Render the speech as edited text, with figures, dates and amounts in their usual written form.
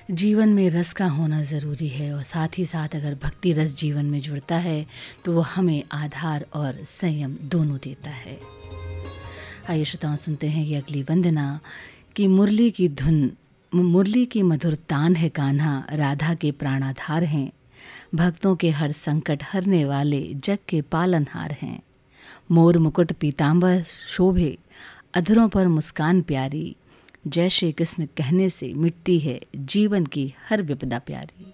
जीवन में रस का होना ज़रूरी है और साथ ही साथ अगर भक्ति रस जीवन में जुड़ता है तो वो हमें आधार और संयम दोनों देता है। आइए श्रोताओं, सुनते हैं ये अगली वंदना कि मुरली की धुन, मुरली की मधुर तान है कान्हा, राधा के प्राणाधार हैं, भक्तों के हर संकट हरने वाले जग के पालनहार हैं। मोर मुकुट पीतांबर शोभे, अधरों पर मुस्कान प्यारी, जय श्री कृष्ण कहने से मिटती है जीवन की हर विपदा प्यारी।